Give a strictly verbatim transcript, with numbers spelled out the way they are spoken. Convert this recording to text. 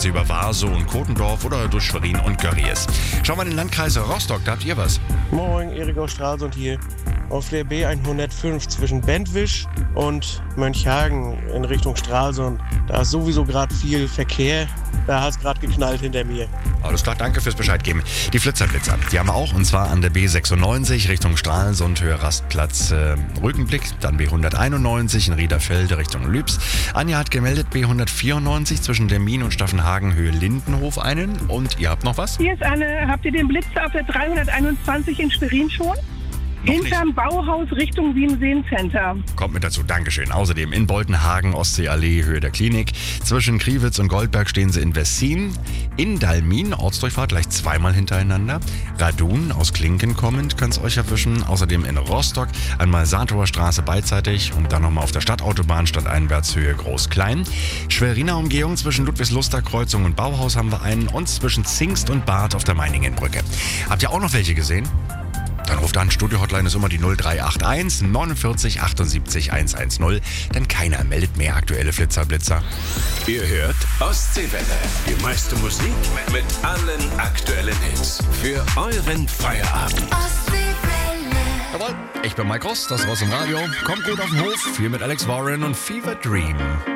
sie über Warsow und Kotendorf oder durch Schwerin und Görries. Schauen wir in den Landkreis Rostock, da habt ihr was. Moin, Erik aus Stralsund hier. Auf der B hundertfünf zwischen Bentwisch und Mönchhagen in Richtung Stralsund. Da ist sowieso gerade viel Verkehr. Da hat es gerade geknallt hinter mir. Alles klar, danke fürs Bescheid geben. Die Flitzerblitzer, die haben wir auch, und zwar an der B sechsundneunzig Richtung Stralsund, Höhe Rastplatz äh, Rückenblick, dann B hunderteinundneunzig in Riederfelde Richtung Lübs. Anja hat gemeldet B hundertvierundneunzig zwischen Demmin und Staffenhagen, Höhe Lindenhof einen. Und ihr habt noch was? Hier ist Anne. Habt ihr den Blitzer auf der dreihunderteinundzwanzig in Schwerin schon? Noch Hinterm nicht. Bauhaus Richtung Wien Center. Kommt mit dazu, Dankeschön. Außerdem in Boltenhagen, Ostseeallee, Höhe der Klinik. Zwischen Kriwitz und Goldberg stehen sie in Wessin. In Dalmin, Ortsdurchfahrt, gleich zweimal hintereinander. Radun, aus Klinken kommend, kann es euch erwischen. Außerdem in Rostock, einmal Saatower Straße beidseitig und dann nochmal auf der Stadtautobahn stadteinwärts Höhe Groß-Klein. Schweriner Umgehung zwischen Ludwigsluster Kreuzung und Bauhaus haben wir einen und zwischen Zingst und Bad auf der Meiningenbrücke. Habt ihr auch noch welche gesehen? Dann ruft an, Studio-Hotline ist immer die null drei acht eins neunundvierzig achtundsiebzig hundertzehn, denn keiner meldet mehr aktuelle Flitzerblitzer. Ihr hört Ostseewelle, die meiste Musik mit allen aktuellen Hits für euren Feierabend. Ostseewelle. Jawohl, ich bin Mike Ross, das war's im Radio. Kommt gut auf den Hof, viel mit Alex Warren und Fever Dream.